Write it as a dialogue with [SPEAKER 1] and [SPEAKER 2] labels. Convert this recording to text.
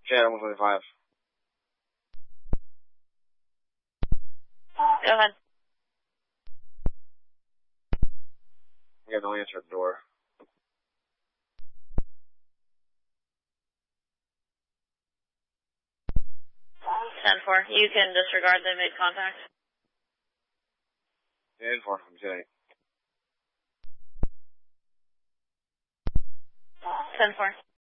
[SPEAKER 1] Channel 125.
[SPEAKER 2] Go ahead.
[SPEAKER 1] Yeah, don't answer the door.
[SPEAKER 2] 10-4. You can disregard they made contact.
[SPEAKER 1] 10-4, I'm saying.
[SPEAKER 2] 10-4.